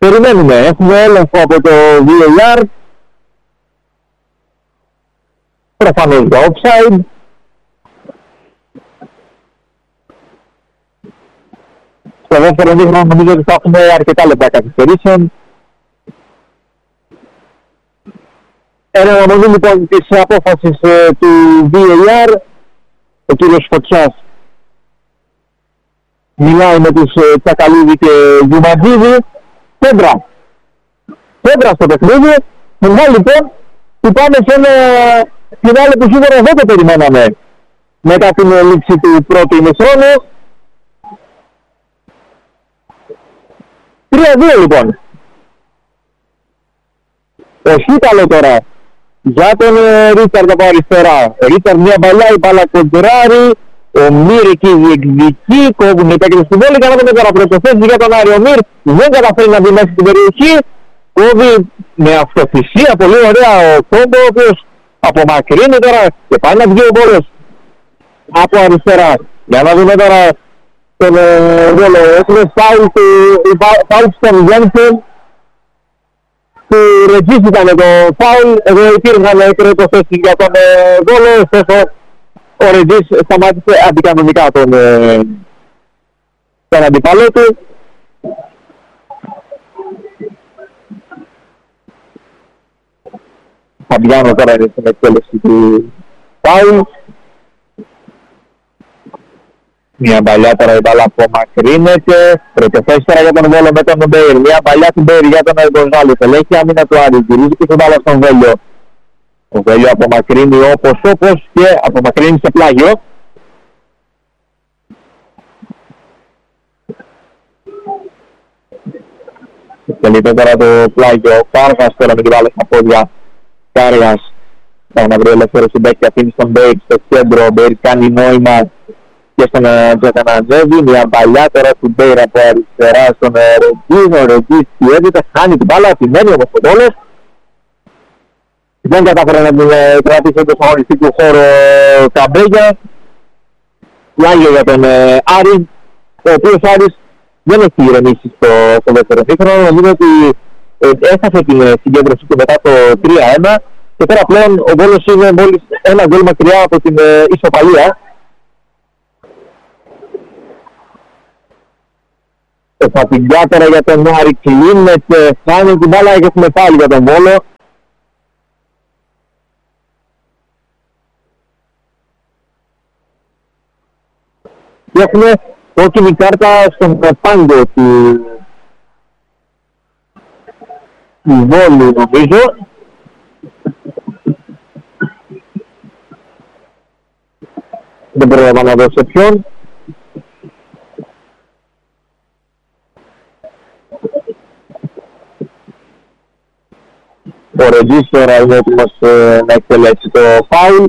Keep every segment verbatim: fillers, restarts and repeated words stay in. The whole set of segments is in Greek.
περιμένουμε. Έχουμε έλεγχο από το βι έι αρ. Προφανώς για offside. Στο δεύτερο ημίχρονο νομίζω ότι θα έχουμε αρκετά λεπτά καθυστερήσεων. Εν αναμονή λοιπόν της απόφασης ε, του βι έι αρ, ο κύριος Φωτσάς μιλάει με τους ε, Τσακαλίδη και Γιουματζίδη. Πέντρα. Πέντρα στο παιχνίδι. Μετά λοιπόν που πάμε σε ένα φινάλε που σίγουρα δεν το περιμέναμε μετά την λήξη του πρώτου ημιχρόνου. τρία δύο λοιπόν. Ο Σίταλο τώρα για τον ε, Ρίτσαρντ από αριστερά. Ο Ρίτσαρντ μια μπαλιά, η μπάλα κοντράρει. Ο Μύρ εκεί διεκδικεί, κόβουν οι παίκτες στην πόλη. Κάναμε τώρα πρωτοθέσεις για τον Άριο Μύρ. Δεν καταφέρει να μπει μέσα στην περιοχή. Κόβει με αυτοθυσία, πολύ ωραία ο Κόμπο, ο οποίος απομακρύνει τώρα και πάει να βγει ο Βόλος από αριστερά. Για να δούμε τώρα τον Βόλο. Έχουμε φάουλ στον Γένσεν. Του Ρετζής ήταν το φάουλ. Εδώ υπήρχαν πρωτοθέσεις για τον Βόλο. Ωστόσο ο Ρετζής σταμάτησε αντικανονικά τον, τον αντιπάλο του. Φαμπιάνο τώρα είναι στην εκτέλεση του φάουλ. Μια μπαλιά τώρα η μπάλα απομακρύνεται. Πρωτοθέσεις τώρα για τον Βόλο με τον Μπέιρ. Μια μπαλιά του Μπέιρ για τον Γκονζάλης. Ελέγχει άμυνα του Άρη. Γυρίζει και την μπάλα στον Βέλιο. Ο Βέλιο απομακρύνει όπως όπως και απομακρύνει σε πλάγιο. Τελείται τώρα το πλάγιο. Ο Κάργας τώρα με την μπάλα στα πόδια. Κάργας θα να βρει ελεύθερο συμπαίκτη, αφήνει στον Μπέιρ στο κέντρο. Ο Μπέιρ κάνει νόημα και στον Τζακαναντζέβη. Μια μπαλιά τώρα του Μπέιρ από αριστερά στον Ρετζής. Ο Ρετζής πιέζεται, χάνει την μπάλα, επιμένει όμως ο Βόλος. Δεν κατάφερε να την κρατήσει εντός αγωνιστικού χώρου Καμπέγια. Πλάγιο για τον Άρη, ο οποίος Άρης δεν έχει ηρεμήσει στο, στο δεύτερο ημίχρονο. Νομίζω ότι ε, έχασε την συγκέντρωση του μετά το τρία ένα και τώρα πλέον ο Βόλος είναι μόλις ένα γκολ μακριά από την ε, ισοπαλία. Θα την κάτερα για τον Άρη, κλείνεται, χάνει την μπάλα και έχουμε πάλι για τον Βόλο. Και έχουμε κόκκινη κάρτα στον πάγκο του του Βόλου νομίζω. Δεν πρέπει να δω σε ποιον. Ο Ρετζής τώρα είναι έτοιμος ε, να εκτελέσει το φάουλ.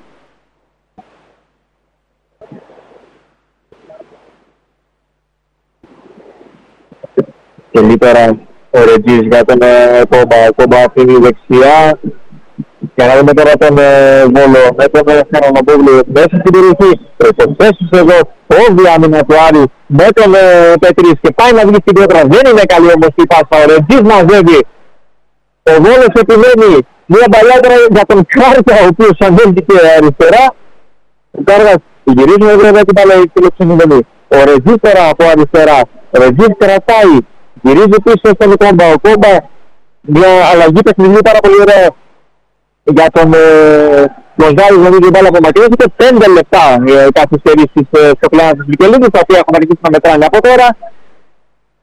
Και λίτερα ο Ρετζής για τον ε, Κόμπα. Ο Κόμπα αφήνει δεξιά. Για να δούμε τώρα τον ε, Βόλο με τον ε, Χαρανοπόγλου μέσα στην περιοχή. Προποθέσεις εδώ, κόβει άμυνα του Άρη με τον ε, Πετρής και πάει να βγει στην πέτρα. Δεν είναι καλή όμως η πάσα. Ο Ρετζής μαζεύει. Ο Βόλος επιμένει μια μπαλιά τώρα για τον Κάρτα, ο οποίος ανέβηκε αριστερά. Ο Κάργας γυρίζουμε βέβαια την μπαλιά φιλοξενούμενη. Ο Ρετζής τώρα από αριστερά. Ο Ρετζής κρατάει. Γυρίζει πίσω στον Κόμπα. Ο Κόμπα μια αλλαγή παιχνιδιού πάρα πολύ ωραία για τον Γκονζάλης, νομίζω η μπάλα απομακρύνθηκε. Πέντε λεπτά ε, καθυστερήσεις ε, στο πλάνο της Βικελίδης, τα οποία έχουν αρχίσει να μετράνε από τώρα.